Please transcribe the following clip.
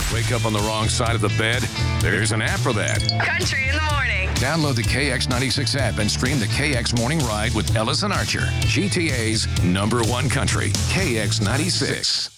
Wake up on the wrong side of the bed? There's an app for that. Country in the morning. Download the KX96 app and stream the KX Morning Ride with Ellis and Archer. GTA's #1 country, KX96.